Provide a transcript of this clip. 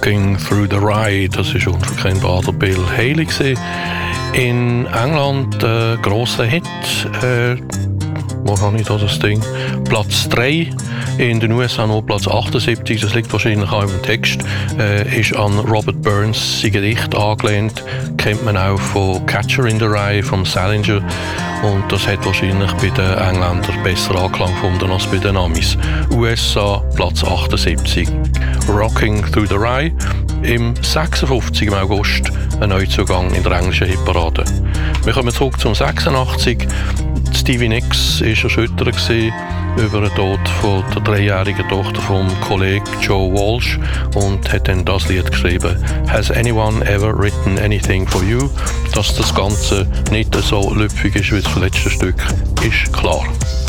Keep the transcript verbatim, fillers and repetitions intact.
Rocking Through the Rye, das ist unverkennbar der Bill Haley gewesen. In England äh, grosser Hit, äh, wo habe ich da das Ding? Platz drei, in den U S A nur Platz achtundsiebzig, das liegt wahrscheinlich auch im Text, äh, ist an Robert Burns sein Gedicht angelehnt, kennt man auch von Catcher in the Rye, vom Salinger, und das hat wahrscheinlich bei den Engländern besser Anklang gefunden als bei den Amis. U S A Platz achtundsiebzig. Rocking Through the Rye, im sechsundfünfzig im August ein Neuzugang in der englischen Hitparade. Wir kommen zurück zum sechsundachtzig. Stevie Nicks war erschüttert über den Tod von der dreijährigen Tochter vom Kollegen Joe Walsh und hat dann das Lied geschrieben. Has anyone ever written anything for you? Dass das Ganze nicht so lüpfig ist wie das letzte Stück, ist klar.